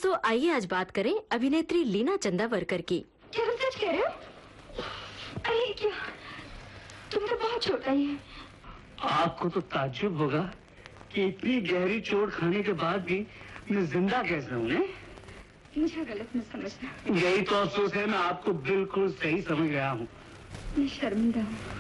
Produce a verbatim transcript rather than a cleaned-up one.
दोस्तों, आइए आज बात करें अभिनेत्री लीना चंदावरकर की। क्या तुम सच कह रहे हो? अरे क्या, तुम तो बहुत छोटा ही है। आपको तो ताज्जुब होगा कि इतनी गहरी चोट खाने के बाद भी मैं जिंदा कैसे हूँ। मुझे गलत मत समझना। यही तो अफसोस है, मैं आपको बिल्कुल सही समझ गया हूँ। मैं शर्मिंदा हूँ।